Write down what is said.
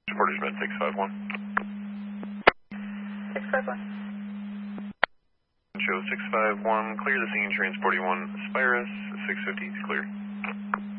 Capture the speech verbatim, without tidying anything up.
Porter's Med six five one. six five one. Show six five one, clear the scene, transporting one, Spirus, six fifty, clear.